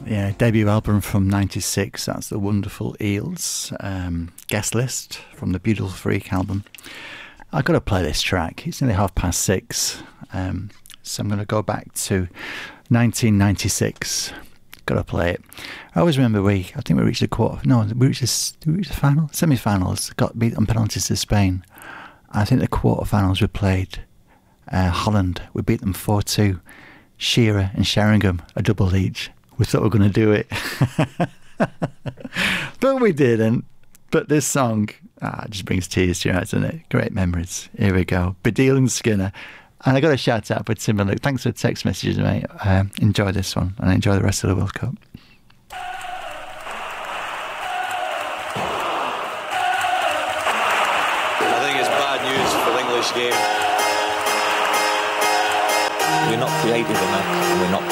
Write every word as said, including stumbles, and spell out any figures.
Yeah, debut album from ninety-six. That's the Wonderful Eels. Um, guest list from the Beautiful Freak album. I've got to play this track. It's nearly half past six. Um, so I'm going to go back to nineteen ninety-six. Got to play it. I always remember we, I think we reached the quarter, no, we reached the, we reached the final, semi-finals, got beat on penalties to Spain. I think the quarter-finals we played uh, Holland. We beat them four two. Shearer and Sheringham, a double each. We thought we were going to do it. But we didn't. But this song ah, just brings tears to your eyes, doesn't it? Great memories. Here we go. Baddiel and Skinner. And I got a shout out for Tim and Luke. Thanks for the text messages, mate. Um, enjoy this one and enjoy the rest of the World Cup. I think it's bad news for the English game. We're not creative enough. We're not